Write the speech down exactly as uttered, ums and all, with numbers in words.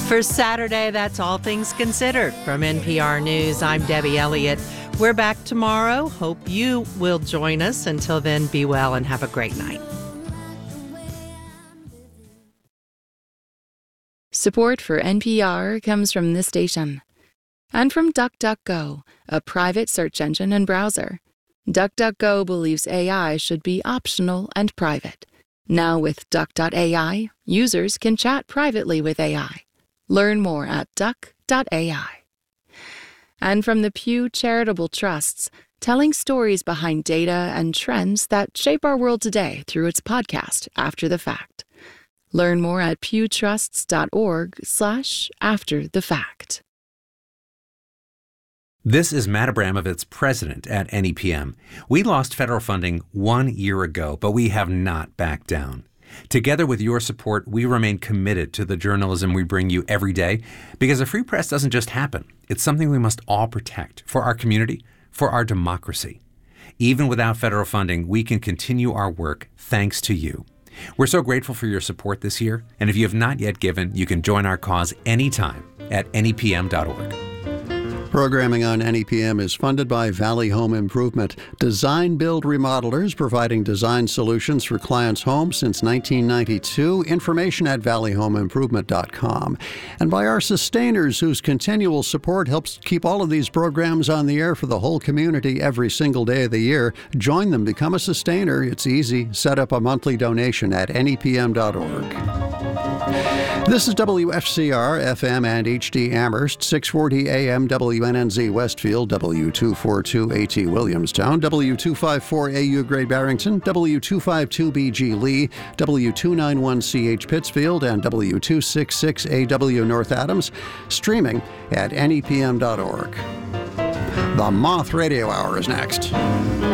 For Saturday, that's All Things Considered. From N P R News, I'm Debbie Elliott. We're back tomorrow. Hope you will join us. Until then, be well and have a great night. Support for N P R comes from this station and from DuckDuckGo, a private search engine and browser. DuckDuckGo believes A I should be optional and private. Now with Duck dot A I, users can chat privately with A I. Learn more at duck dot A I. And from the Pew Charitable Trusts, telling stories behind data and trends that shape our world today through its podcast, After the Fact. Learn more at pewtrusts.org slash after the fact. This is Matt Abramovitz, president at N E P M. We lost federal funding one year ago, but we have not backed down. Together with your support, we remain committed to the journalism we bring you every day, because a free press doesn't just happen. It's something we must all protect for our community, for our democracy. Even without federal funding, we can continue our work thanks to you. We're so grateful for your support this year, and if you have not yet given, you can join our cause anytime at N E P M dot org. Programming on N E P M is funded by Valley Home Improvement, design build remodelers providing design solutions for clients' homes since nineteen ninety-two. Information at valley home improvement dot com. And by our sustainers, whose continual support helps keep all of these programs on the air for the whole community every single day of the year. Join them, become a sustainer. It's easy. Set up a monthly donation at N E P M dot org. This is W F C R, F M and H D Amherst, six forty A M W N N Z Westfield, W two forty-two A T Williamstown, W two fifty-four A U Gray Barrington, W two fifty-two B G Lee, W two ninety-one C H Pittsfield, and W two sixty-six A W North Adams, streaming at N E P M dot org. The Moth Radio Hour is next.